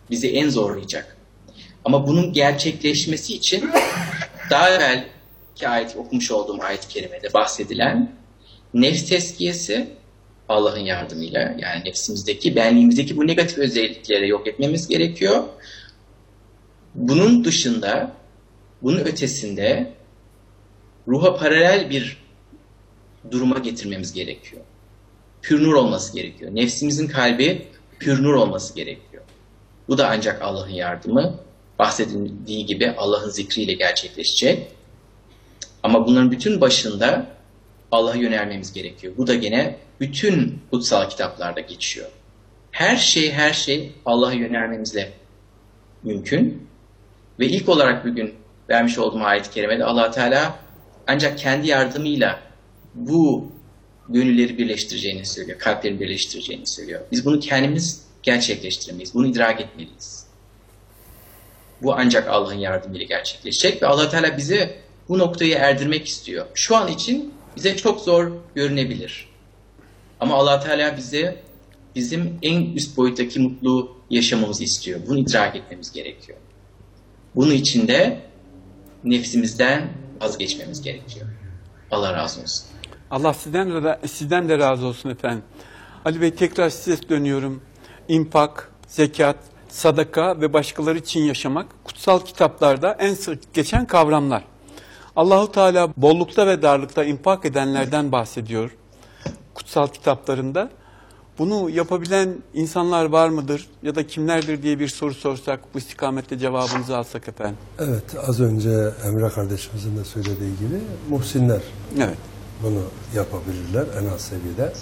Bizi en zorlayacak. Ama bunun gerçekleşmesi için daha evvelki ayet, okumuş olduğum ayet-i kerimede bahsedilen nefs tezkiyesi Allah'ın yardımıyla, yani nefsimizdeki, benliğimizdeki bu negatif özellikleri yok etmemiz gerekiyor. Bunun dışında, bunun ötesinde ruha paralel bir duruma getirmemiz gerekiyor. Pür nur olması gerekiyor. Nefsimizin kalbi pür nur olması gerekiyor. Bu da ancak Allah'ın yardımı, bahsedildiği gibi Allah'ın zikriyle gerçekleşecek. Ama bunların bütün başında Allah'a yönelmemiz gerekiyor. Bu da gene bütün kutsal kitaplarda geçiyor. Her şey Allah'a yönelmemizle mümkün. Ve ilk olarak bugün vermiş olduğum ayet-i kerimede Allah Teala ancak kendi yardımıyla bu gönülleri birleştireceğini söylüyor, kalplerini birleştireceğini söylüyor. Biz bunu kendimiz gerçekleştiremeyiz, bunu idrak etmeliyiz. Bu ancak Allah'ın yardımıyla gerçekleşecek ve Allah Teala bizi bu noktaya erdirmek istiyor. Şu an için bize çok zor görünebilir. Ama Allah Teala bize bizim en üst boyuttaki mutlu yaşamamızı istiyor. Bunu idrak etmemiz gerekiyor. Bunun için de nefsimizden vazgeçmemiz gerekiyor. Allah razı olsun. Allah sizden de razı olsun efendim. Ali Bey, tekrar size dönüyorum. İnfak, zekat, sadaka ve başkaları için yaşamak kutsal kitaplarda en sık geçen kavramlar. Allahu Teala bollukta ve darlıkta infak edenlerden bahsediyor kutsal kitaplarında. Bunu yapabilen insanlar var mıdır ya da kimlerdir diye bir soru sorsak, bu istikamette cevabınızı alsak efendim. Evet, az önce Emre kardeşimizin de söylediği gibi muhsinler bunu yapabilirler en az seviyede.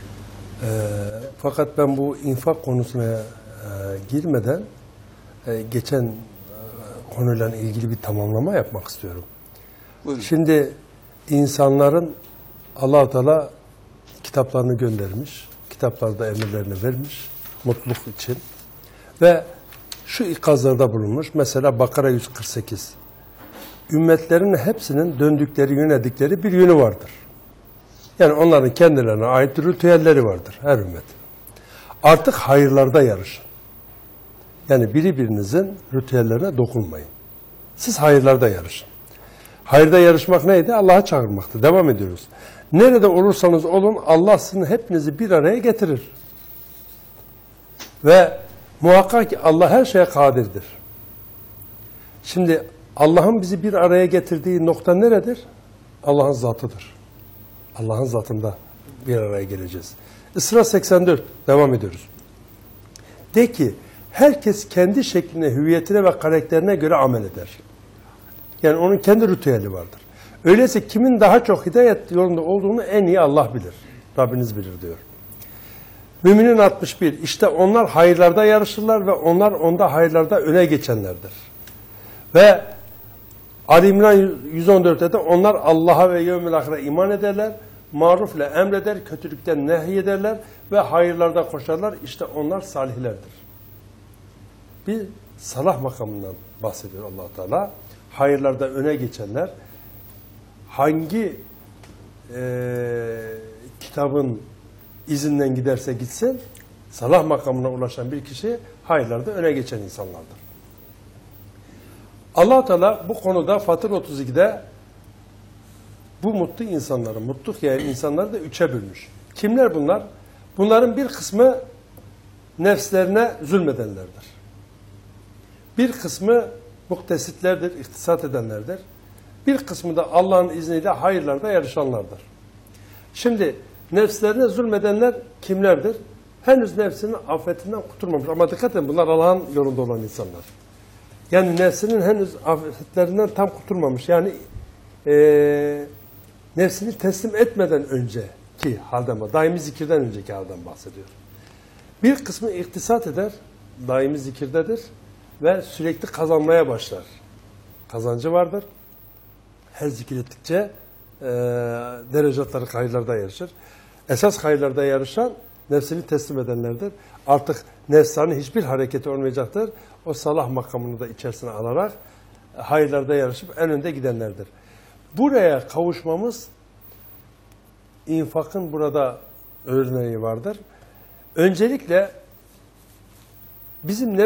Fakat ben bu infak konusuna girmeden geçen konuyla ilgili bir tamamlama yapmak istiyorum. Buyurun. Şimdi insanların Allah-u Teala kitaplarını göndermiş, kitaplarda emirlerini vermiş, mutluluk için ve şu ikazlarda bulunmuş. Mesela Bakara 148. Ümmetlerin hepsinin döndükleri, yöneldikleri bir yönü vardır. Yani onların kendilerine ait ritüelleri vardır her ümmet. Artık hayırlarda yarışın. Yani birbirinizin ritüellerine dokunmayın. Siz hayırlarda yarışın. Hayırda yarışmak neydi? Allah'a çağırmaktı. Devam ediyoruz. Nerede olursanız olun Allah sizin hepinizi bir araya getirir. Ve muhakkak ki Allah her şeye kadirdir. Şimdi Allah'ın bizi bir araya getirdiği nokta neredir? Allah'ın zatıdır. Allah'ın zatında bir araya geleceğiz. İsra 84. Devam ediyoruz. De ki herkes kendi şekline, hüviyetine ve karakterine göre amel eder. Yani onun kendi ritüeli vardır. Öyleyse kimin daha çok hidayet yolunda olduğunu en iyi Allah bilir. Rabbiniz bilir diyor. Müminin 61. İşte onlar hayırlarda yarışırlar ve onlar onda hayırlarda öne geçenlerdir. Ve Ali İmran 114'te de onlar Allah'a ve yevmil ahire iman ederler, marufla emreder, kötülükten nehyederler ve hayırlarda koşarlar. İşte onlar salihlerdir. Bir salah makamından bahsediyor Allah Teala. Hayırlarda öne geçenler hangi kitabın izinden giderse gitsin salah makamına ulaşan bir kişi hayırlarda öne geçen insanlardır. Allah Teala bu konuda Fatır 32'de bu mutlu insanları, mutluluk yayan insanları da üçe bölmüş. Kimler bunlar? Bunların bir kısmı nefslerine zulmedenlerdir. Bir kısmı muktesitlerdir, iktisat edenlerdir. Bir kısmı da Allah'ın izniyle hayırlarda yarışanlardır. Şimdi nefslerine zulmedenler kimlerdir? Henüz nefsinin afetinden kurtulmamış. Ama dikkat edin, bunlar Allah'ın yolunda olan insanlar. Yani nefsinin henüz afetlerinden tam kurtulmamış. Yani nefsini teslim etmeden önceki halden, daimi zikirden önceki halden bahsediyor. Bir kısmı iktisat eder, daimi zikirdedir ve sürekli kazanmaya başlar. Kazancı vardır. Her zikir ettikçe derecatları hayırlarda yarışır. Esas hayırlarda yarışan nefsini teslim edenlerdir. Artık nefsani hiçbir hareketi olmayacaktır. O salah makamını da içerisine alarak hayırlarda yarışıp en önde gidenlerdir. Buraya kavuşmamız infakın burada örneği vardır. Öncelikle bizim